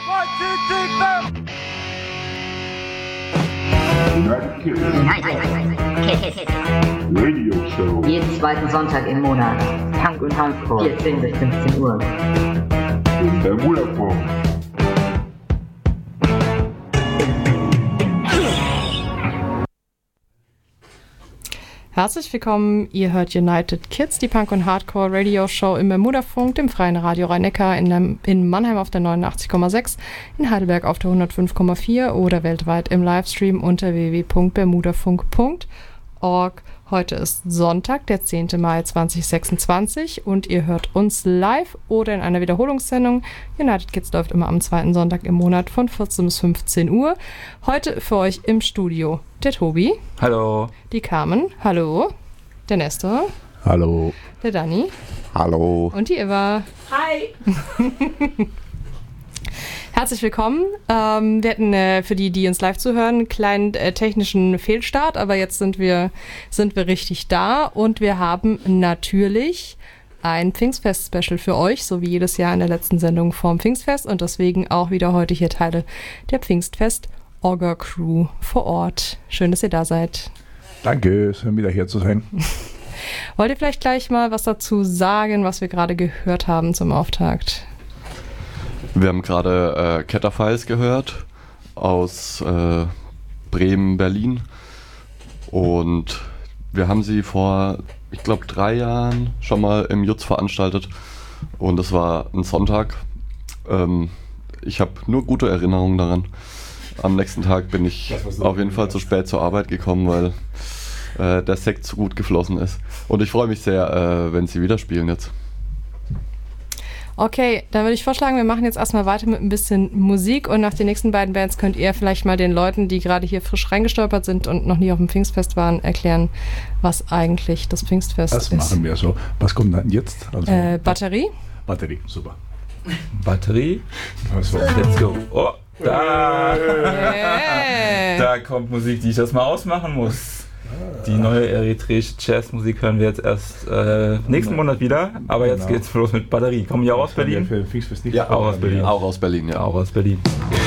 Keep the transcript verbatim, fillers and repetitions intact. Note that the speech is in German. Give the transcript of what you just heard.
United Kids. Radio Show. Jeden zweiten Sonntag im Monat. Punk und Hardcore. vierzehn bis fünfzehn Uhr. In Bermuda-Funk. Herzlich willkommen, ihr hört United Kids, die Punk- und Hardcore-Radio-Show im Bermuda-Funk, dem freien Radio Rhein-Neckar, in, in Mannheim auf der neunundachtzig Komma sechs, in Heidelberg auf der hundertfünf Komma vier oder weltweit im Livestream unter w w w punkt bermudafunk punkt org. Heute ist Sonntag, der zehnten Mai zweitausendsechsundzwanzig und ihr hört uns live oder in einer Wiederholungssendung. United Kids läuft immer am zweiten Sonntag im Monat von vierzehn bis fünfzehn Uhr. Heute für euch im Studio der Tobi. Hallo. Die Carmen. Hallo. Der Nestor. Hallo. Der Dani. Hallo. Und die Eva. Hi. Herzlich willkommen. Ähm, wir hatten äh, für die, die uns live zuhören, einen kleinen äh, technischen Fehlstart, aber jetzt sind wir, sind wir richtig da und wir haben natürlich ein Pfingstfest-Special für euch, so wie jedes Jahr in der letzten Sendung vorm Pfingstfest und deswegen auch wieder heute hier Teile der Pfingstfest-Orga-Crew vor Ort. Schön, dass ihr da seid. Danke, schön wieder hier zu sein. Wollt ihr vielleicht gleich mal was dazu sagen, was wir gerade gehört haben zum Auftakt? Wir haben gerade äh, Ketterfiles gehört aus äh, Bremen, Berlin und wir haben sie vor, ich glaube, drei Jahren schon mal im Jutz veranstaltet und es war ein Sonntag. Ähm, ich habe nur gute Erinnerungen daran. Am nächsten Tag bin ich auf jeden Fall zu spät zur Arbeit gekommen, weil äh, der Sekt zu gut geflossen ist. Und ich freue mich sehr, äh, wenn sie wieder spielen jetzt. Okay, dann würde ich vorschlagen, wir machen jetzt erstmal weiter mit ein bisschen Musik und nach den nächsten beiden Bands könnt ihr vielleicht mal den Leuten, die gerade hier frisch reingestolpert sind und noch nie auf dem Pfingstfest waren, erklären, was eigentlich das Pfingstfest das ist. Das machen wir so. Was kommt dann jetzt? Also äh, Batterie. Batterie, super. Batterie. Also. Let's go. Oh, da. Hey. Da kommt Musik, die ich erstmal ausmachen muss. Die neue eritreische Jazzmusik hören wir jetzt erst äh, nächsten Monat wieder, aber jetzt genau. geht's los mit Batterie. Kommen die auch aus Berlin? Für Pfingstfest nicht. Ja, auch aus Berlin. Auch aus Berlin, ja. Auch aus Berlin. Ja.